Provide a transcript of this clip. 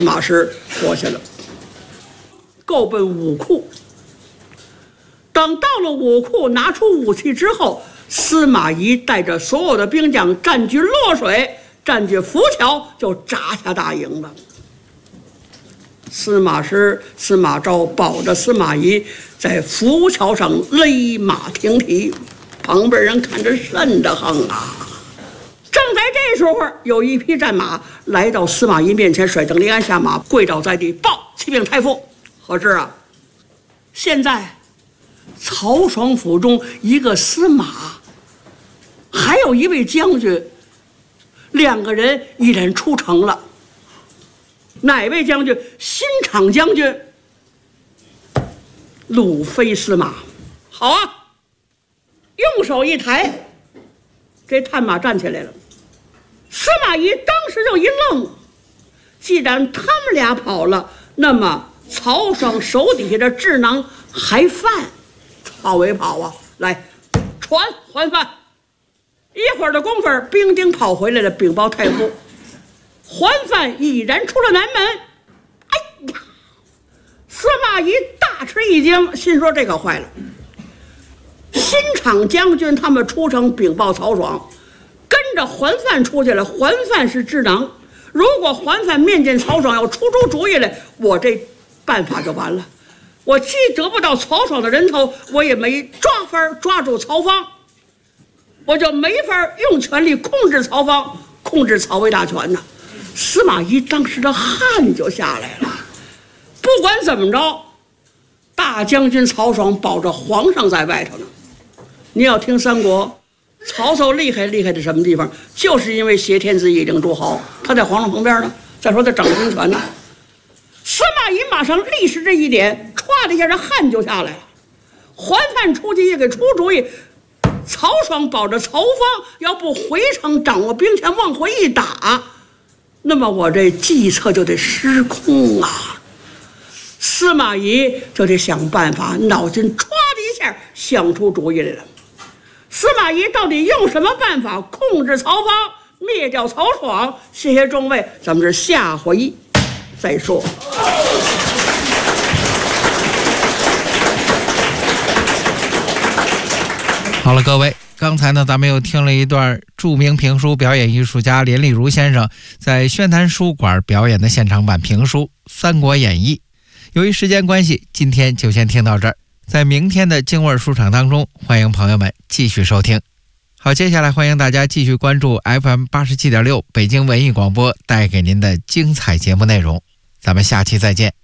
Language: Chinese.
马师活下了，够奔武库。等到了武库，拿出武器之后，司马懿带着所有的兵将占据洛水，占据浮桥，就扎下大营了。司马师、司马昭保着司马懿在浮桥上勒马停蹄，旁边人看着瘆得慌啊。正在这时候，有一匹战马来到司马懿面前，甩蹬离鞍下马，跪倒在地，报启禀太傅，何事啊？现在曹爽府中一个司马，还有一位将军，两个人已然出城了。哪位将军？新场将军鲁飞司马。好啊，用手一抬，这探马站起来了。司马懿当时就一愣，既然他们俩跑了，那么曹爽手底下的智囊还犯跑为跑啊！来，传还犯。一会儿的功夫，兵丁跑回来了，禀报太傅，还犯已然出了南门。哎呀，司马懿大吃一惊，心说这可坏了。新场将军他们出城禀报曹爽，跟着还犯出去了。还犯是智囊，如果还犯面见曹爽要出主意来，我这办法就完了。我既得不到曹爽的人头，我也没法抓住曹芳，我就没法用权力控制曹芳，控制曹魏大权呢。司马懿当时的汗就下来了。不管怎么着，大将军曹爽保着皇上在外头呢。你要听三国，曹操厉害在什么地方？就是因为挟天子以令诸侯，他在皇上旁边呢。再说他掌兵权呢。司马懿马上立时这一点，歘的一下，这汗就下来了。还犯出去也给出主意，曹爽保着曹芳，要不回城掌握兵权往回一打，那么我这计策就得失控啊。司马懿就得想办法，脑筋歘的一下想出主意来了。司马懿到底用什么办法控制曹芳，灭掉曹爽？谢谢众位，咱们是下回再说。 好了，各位，刚才呢，咱们又听了一段著名评书表演艺术家连丽如先生在宣坛书馆表演的现场版评书《三国演义》。由于时间关系，今天就先听到这儿。在明天的京味书场当中，欢迎朋友们继续收听。好，接下来欢迎大家继续关注 FM 87.6北京文艺广播带给您的精彩节目内容。咱们下期再见。